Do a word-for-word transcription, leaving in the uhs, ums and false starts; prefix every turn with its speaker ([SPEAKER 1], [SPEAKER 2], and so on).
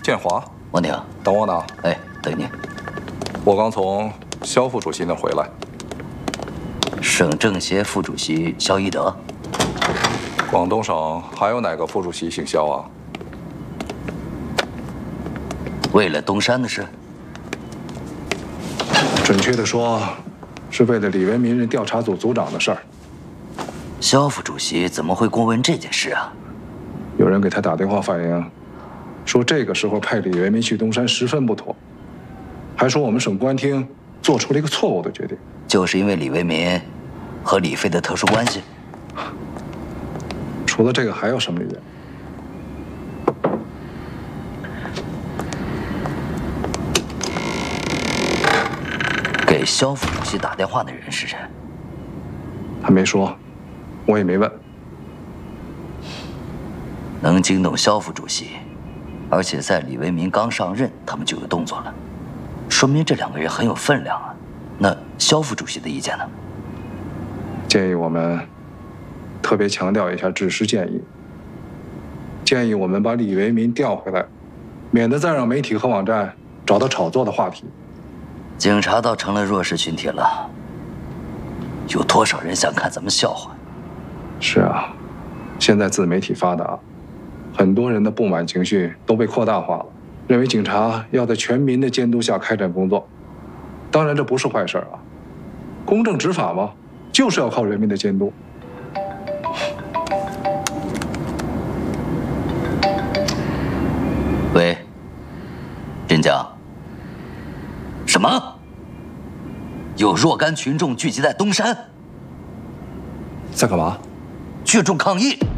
[SPEAKER 1] 建华，
[SPEAKER 2] 王宁，
[SPEAKER 1] 等我呢。
[SPEAKER 2] 哎，等你。
[SPEAKER 1] 我刚从肖副主席那回来。
[SPEAKER 2] 省政协副主席肖一德。
[SPEAKER 1] 广东省还有哪个副主席姓肖啊？
[SPEAKER 2] 为了东山的事？
[SPEAKER 3] 准确的说，是为了李文民任调查组组长的事儿。
[SPEAKER 2] 肖副主席怎么会过问这件事啊？
[SPEAKER 3] 有人给他打电话反映，说这个时候派李文民去东山十分不妥，还说我们省公安厅做出了一个错误的决定。
[SPEAKER 2] 就是因为李为民和李飞的特殊关系。
[SPEAKER 3] 除了这个，还有什么理由？
[SPEAKER 2] 给肖副主席打电话的人是谁？
[SPEAKER 3] 他没说，我也没问。
[SPEAKER 2] 能惊动肖副主席，而且在李为民刚上任，他们就有动作了，说明这两个人很有分量啊。那肖副主席的意见呢？
[SPEAKER 3] 建议我们特别强调一下致师建议，建议我们把李为民调回来，免得再让媒体和网站找到炒作的话题。
[SPEAKER 2] 警察倒成了弱势群体了，有多少人想看咱们笑话？
[SPEAKER 3] 是啊，现在自媒体发达，很多人的不满情绪都被扩大化了，认为警察要在全民的监督下开展工作。当然这不是坏事啊，公正执法嘛，就是要靠人民的监督。
[SPEAKER 2] 喂，镇江。什么？有若干群众聚集在东山，
[SPEAKER 1] 在干嘛？
[SPEAKER 2] 聚众抗议。